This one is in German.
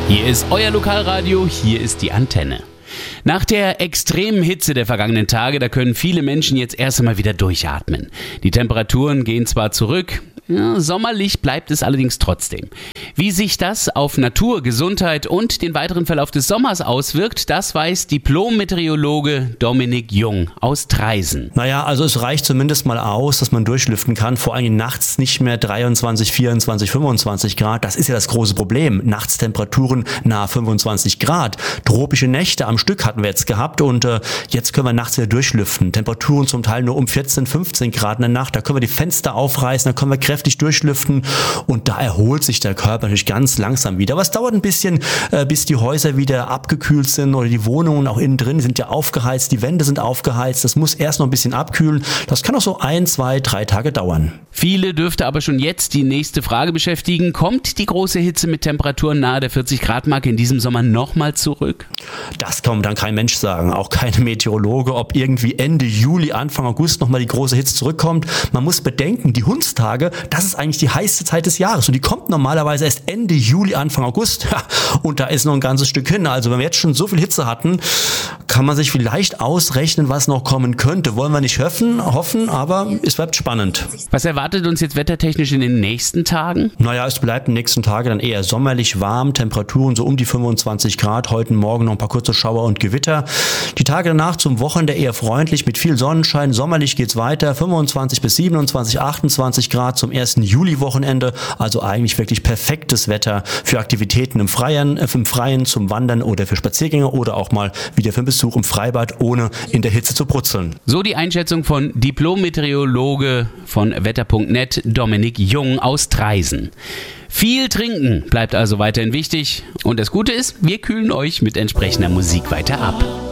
Hier ist euer Lokalradio, hier ist die Antenne. Nach der extremen Hitze der vergangenen Tage, da können viele Menschen jetzt erst einmal wieder durchatmen. Die Temperaturen gehen zwar zurück, sommerlich bleibt es allerdings trotzdem. Wie sich das auf Natur, Gesundheit und den weiteren Verlauf des Sommers auswirkt, das weiß Diplom-Meteorologe Dominik Jung aus Traisen. Naja, also es reicht zumindest mal aus, dass man durchlüften kann, vor allem nachts nicht mehr 23, 24, 25 Grad. Das ist ja das große Problem. Nachts Temperaturen nahe 25 Grad. Tropische Nächte am Stück hatten wir jetzt gehabt und jetzt können wir nachts wieder durchlüften. Temperaturen zum Teil nur um 14, 15 Grad in der Nacht. Da können wir die Fenster aufreißen, da können wir kräftig durchlüften und da erholt sich der Körper natürlich ganz langsam wieder. Aber es dauert ein bisschen, bis die Häuser wieder abgekühlt sind oder die Wohnungen auch innen drin sind ja aufgeheizt, die Wände sind aufgeheizt. Das muss erst noch ein bisschen abkühlen. Das kann auch so 1, 2, 3 Tage dauern. Viele dürfte aber schon jetzt die nächste Frage beschäftigen. Kommt die große Hitze mit Temperaturen nahe der 40-Grad-Marke in diesem Sommer nochmal zurück? Das kann dann kein Mensch sagen, auch keine Meteorologe, ob irgendwie Ende Juli, Anfang August nochmal die große Hitze zurückkommt. Man muss bedenken, die Hundstage, das ist eigentlich die heiße Zeit des Jahres und die kommt normalerweise erst Ende Juli, Anfang August. Ja, und da ist noch ein ganzes Stück hin. Also wenn wir jetzt schon so viel Hitze hatten, kann man sich vielleicht ausrechnen, was noch kommen könnte. Wollen wir nicht hoffen, aber es bleibt spannend. Was erwartet uns jetzt wettertechnisch in den nächsten Tagen? Naja, es bleibt in den nächsten Tagen dann eher sommerlich warm, Temperaturen so um die 25 Grad, heute Morgen noch ein paar kurze Schauer und Gewitter. Die Tage danach zum Wochenende eher freundlich mit viel Sonnenschein, sommerlich geht's weiter, 25 bis 27, 28 Grad zum 1. Juli-Wochenende, also eigentlich wirklich perfektes Wetter für Aktivitäten im Freien zum Wandern oder für Spaziergänge oder auch mal wieder für einen Besuch im Freibad, ohne in der Hitze zu brutzeln. So die Einschätzung von Diplom-Meteorologe von wetter.net Dominik Jung aus Traisen. Viel trinken bleibt also weiterhin wichtig und das Gute ist, wir kühlen euch mit entsprechender Musik weiter ab.